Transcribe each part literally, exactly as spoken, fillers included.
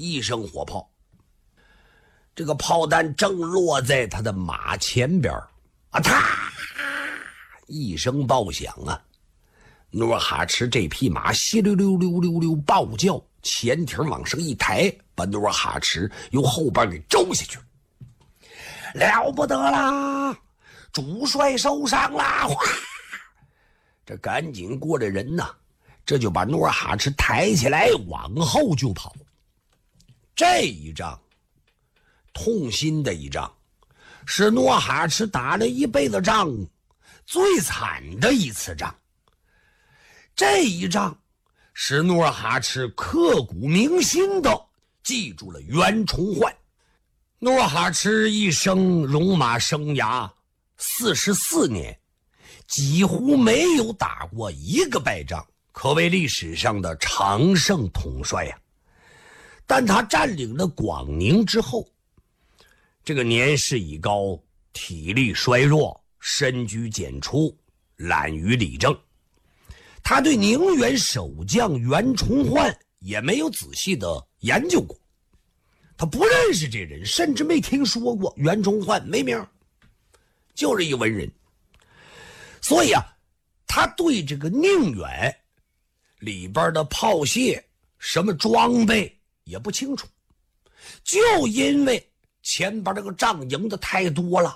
一声火炮，这个炮弹正落在他的马前边啊，啪一声爆响啊，努尔哈赤这匹马稀溜溜溜溜溜暴叫，前蹄往上一抬，把努尔哈赤由后边给周下去了。了不得啦，主帅受伤啦！哗，这赶紧过来人呐，这就把努尔哈赤抬起来往后就跑。这一仗痛心的一仗，是努尔哈赤打了一辈子仗最惨的一次仗。这一仗使努尔哈赤刻骨铭心的记住了袁崇焕。努尔哈赤一生戎马生涯四十四年，几乎没有打过一个败仗，可谓历史上的常胜统帅呀、啊。但他占领了广宁之后，这个年事已高，体力衰弱，身居简出，懒于理政。他对宁远守将袁崇焕也没有仔细的研究过，他不认识这人，甚至没听说过。袁崇焕没名，就是一文人。所以啊，他对这个宁远里边的炮械什么装备也不清楚，就因为前边这个仗赢的太多了，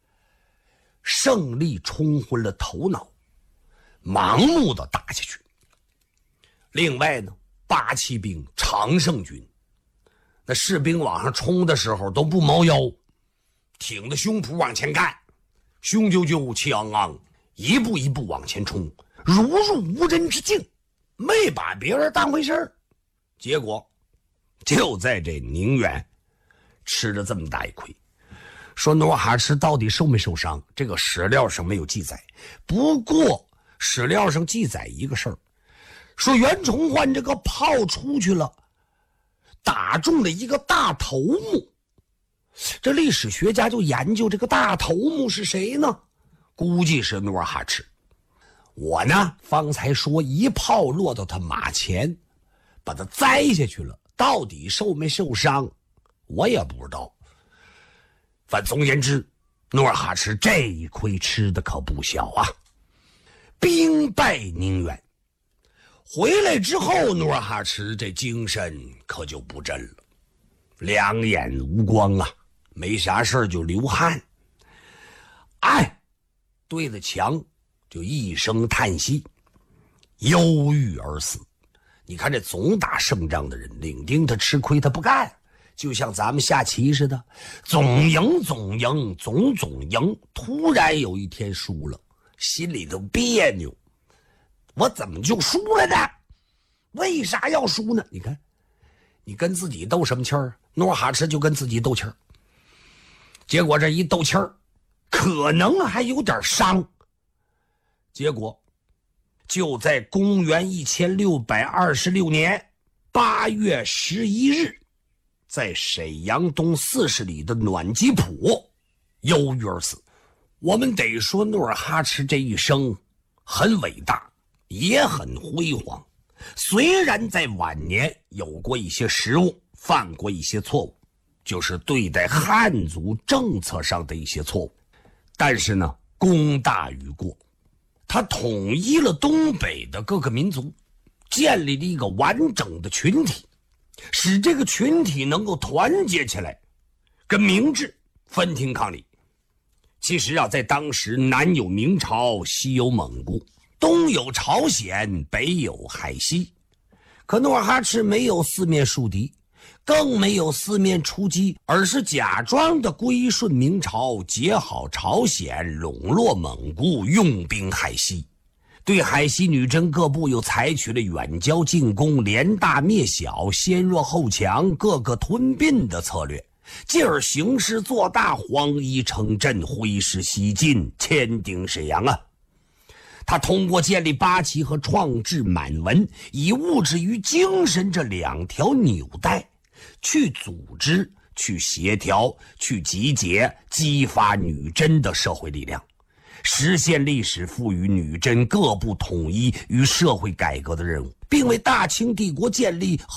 胜利冲昏了头脑，盲目的打下去。另外呢，八旗兵常胜军那士兵往上冲的时候都不猫腰，挺着胸脯往前干，雄赳赳气昂昂，一步一步往前冲，如入无人之境，没把别人当回事儿。结果就在这宁远吃了这么大一亏。说努尔哈赤到底受没受伤，这个史料上没有记载。不过史料上记载一个事儿，说袁崇焕这个炮出去了，打中了一个大头目。这历史学家就研究这个大头目是谁呢？估计是努尔哈赤。我呢方才说一炮落到他马前，把他栽下去了，到底受没受伤我也不知道。反总言之，努尔哈赤这一亏吃的可不小啊。兵败宁远回来之后，努尔哈赤这精神可就不振了，两眼无光啊，没啥事就流汗，哎，对着墙就一声叹息，忧郁而死。你看这总打胜仗的人，领兵他吃亏他不干，就像咱们下棋似的，总赢总赢总总赢，突然有一天输了，心里头别扭，我怎么就输了呢？为啥要输呢？你看你跟自己斗什么气儿？努尔哈赤就跟自己斗气儿，结果这一斗气儿可能还有点伤，结果就在公元一千六百二十六年八月十一日，在沈阳东四十里的暖吉浦忧郁而死。我们得说努尔哈赤这一生很伟大，也很辉煌，虽然在晚年有过一些失误，犯过一些错误，就是对待汉族政策上的一些错误，但是呢，功大于过。他统一了东北的各个民族，建立了一个完整的群体，使这个群体能够团结起来，跟明治分庭抗礼。其实啊，在当时南有明朝，西有蒙古，东有朝鲜，北有海西。可努尔哈赤没有四面树敌，更没有四面出击，而是假装的归顺明朝，结好朝鲜，笼络蒙古，用兵海西。对海西女真各部又采取了远交近攻，连大灭小，先弱后强，各个吞并的策略，进而行事做大，黄衣城镇，挥师西进，牵顶沈阳啊。他通过建立八旗和创制满文，以物质与精神这两条纽带去组织、去协调、去集结、激发女真的社会力量，实现历史赋予女真各部统一与社会改革的任务，并为大清帝国建立